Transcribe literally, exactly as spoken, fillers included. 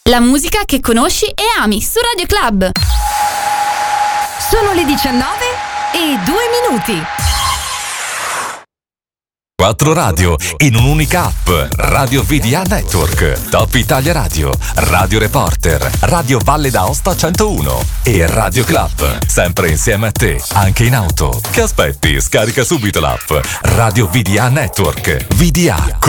La musica che conosci e ami su Radio Club. Sono le diciannove e due minuti. Quattro radio in un'unica app. Radio V D A Network, Top Italia Radio, Radio Reporter, Radio Valle d'Aosta centouno e Radio Club. Sempre insieme a te, anche in auto. Che aspetti? Scarica subito l'app Radio V D A Network. V D A